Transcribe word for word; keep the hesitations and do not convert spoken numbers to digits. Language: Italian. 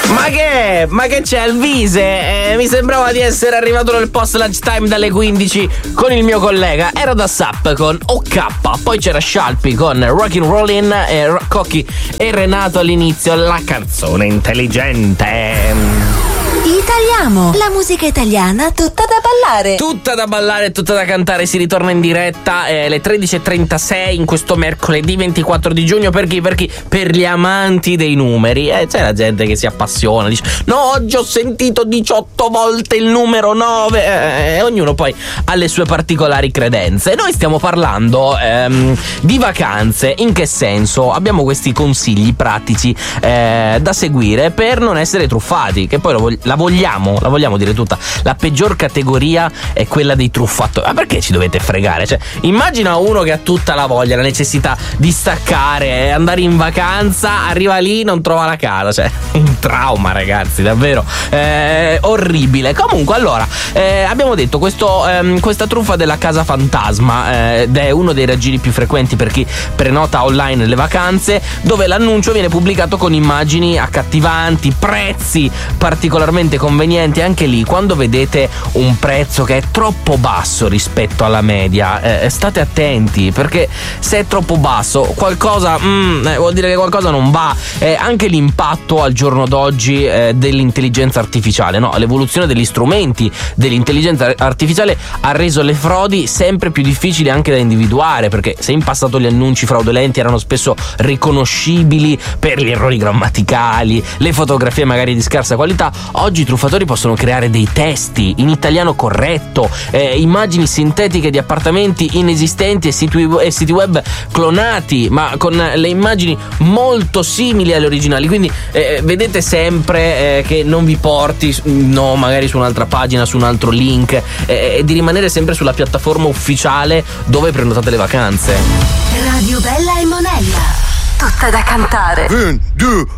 Ma che? Ma che c'è Alvise? Eh, mi sembrava di essere arrivato nel post lunchtime dalle quindici con il mio collega. Ero da Sap con O K, poi c'era Scialpi con Rockin' Rollin' e Ro- Cocchi e Renato all'inizio, la canzone intelligente. Italiamo, la musica italiana tutta da ballare. Tutta da ballare, tutta da cantare. Si ritorna in diretta eh, alle tredici e trentasei in questo mercoledì ventiquattro di giugno. Per chi? Per chi? Per gli amanti dei numeri. Eh, c'è la gente che si appassiona, dice no, oggi ho sentito diciotto volte il numero nove. eh, eh, Ognuno poi ha le sue particolari credenze. Noi stiamo parlando ehm, di vacanze. In che senso? Abbiamo questi consigli pratici eh, da seguire per non essere truffati. Che poi lo vog- la vogliamo, la vogliamo dire tutta. La peggior categoria è quella dei truffatori. Ma perché ci dovete fregare? Cioè, immagina uno che ha tutta la voglia, la necessità di staccare, andare in vacanza, arriva lì, non trova la casa. Cioè, un trauma, ragazzi, davvero eh, orribile. Comunque, allora, eh, abbiamo detto questo, ehm, questa truffa della casa fantasma eh, ed è uno dei raggiri più frequenti per chi prenota online le vacanze, dove l'annuncio viene pubblicato con immagini accattivanti, prezzi particolarmente convenienti. Anche lì, quando vedete un prezzo che è troppo basso rispetto alla media, eh, state attenti, perché se è troppo basso qualcosa mm, eh, vuol dire che qualcosa non va. Eh, anche l'impatto al giorno d'oggi eh, dell'intelligenza artificiale, no? L'evoluzione degli strumenti dell'intelligenza artificiale ha reso le frodi sempre più difficili anche da individuare, perché se in passato gli annunci fraudolenti erano spesso riconoscibili per gli errori grammaticali, le fotografie magari di scarsa qualità, oggi i truffatori possono creare dei testi in italiano corretto, eh, immagini sintetiche di appartamenti inesistenti e siti, e siti web clonati, ma con le immagini molto simili alle originali. Quindi eh, vedete sempre eh, che non vi porti no magari su un'altra pagina, su un altro link, eh, e di rimanere sempre sulla piattaforma ufficiale dove prenotate le vacanze. Radio Bella e Monella, tutta da cantare. Un, due,